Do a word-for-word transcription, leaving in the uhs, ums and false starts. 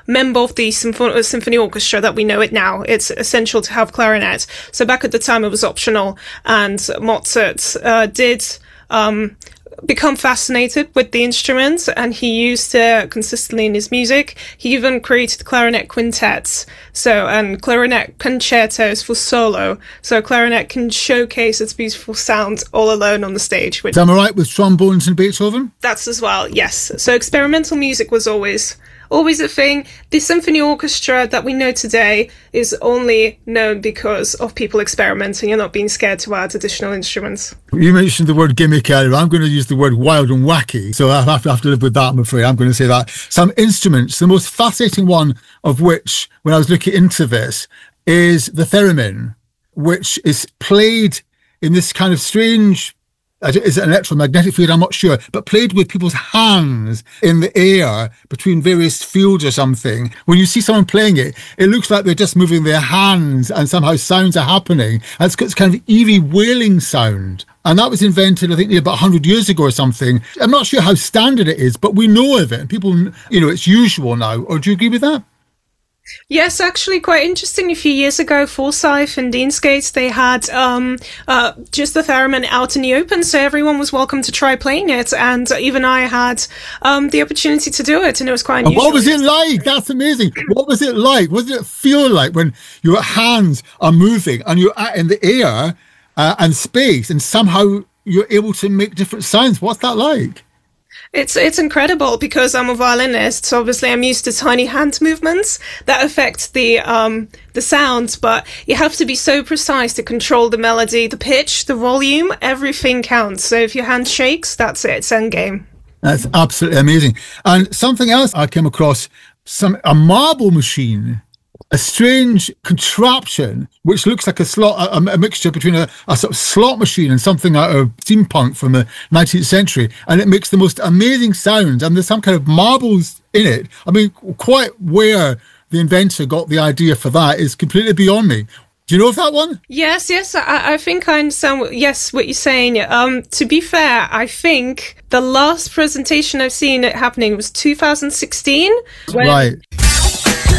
member of the symphony, symphony orchestra that we know it now. It's essential to have clarinet. So back at the time, it was optional, and Mozart uh, did um, become fascinated with the instrument, and he used it consistently in his music. He even created clarinet quintets, so and clarinet concertos for solo. So clarinet can showcase its beautiful sound all alone on the stage. Which, am I right with trombones and Beethoven? That's as well, yes. So experimental music was always always a thing. The symphony orchestra that we know today is only known because of people experimenting and not being scared to add additional instruments. You mentioned the word gimmick earlier. I'm going to use the word wild and wacky, so I have to, have to live with that, I'm afraid. I'm going to say that. Some instruments, the most fascinating one of which, when I was looking into this, is the theremin, which is played in this kind of strange, is it an electromagnetic field? I'm not sure, but played with people's hands in the air between various fields or something. When you see someone playing it, it looks like they're just moving their hands and somehow sounds are happening. And it's got this kind of eerie wailing sound. And that was invented, I think, about one hundred years ago or something. I'm not sure how standard it is, but we know of it. And people, you know, it's usual now. Or do you agree with that? Yes, actually quite interesting. A few years ago, Forsyth and Deansgate, they had um, uh, just the theremin out in the open, so everyone was welcome to try playing it, and even I had um, the opportunity to do it, and it was quite unusual. And what was it like? That's amazing. What was it like? What did it feel like when your hands are moving and you're out in the air uh, and space, and somehow you're able to make different sounds? What's that like? It's it's incredible because I'm a violinist, so obviously I'm used to tiny hand movements that affect the um the sound, but you have to be so precise to control the melody, the pitch, the volume, everything counts. So if your hand shakes, that's it, it's endgame. That's absolutely amazing. And something else I came across, some a marble machine, a strange contraption which looks like a slot, a, a mixture between a, a sort of slot machine and something out of steampunk from the nineteenth century, and it makes the most amazing sounds, and there's some kind of marbles in it. I mean, quite where the inventor got the idea for that is completely beyond me. Do you know of that one? Yes, yes, I, I think I understand, what, yes, what you're saying. Um, to be fair, I think the last presentation I've seen it happening was two thousand sixteen. When Right.